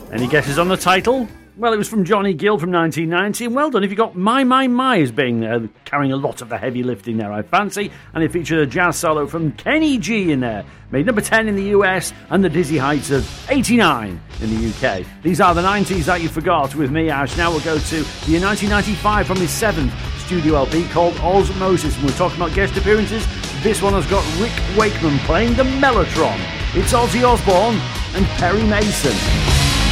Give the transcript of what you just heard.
Any guesses on the title? Well, it was from Johnny Gill from 1990, and well done if you got My as being carrying a lot of the heavy lifting there, I fancy, and it featured a jazz solo from Kenny G in there. Made number 10 in the US and the dizzy heights of 89 in the UK. These are the 90s that you forgot with me, Ash. Now we'll go to the year 1995 from his 7th studio LP called Osmosis, and we're talking about guest appearances. This one has got Rick Wakeman playing the Mellotron. It's Ozzy Osbourne and Perry Mason.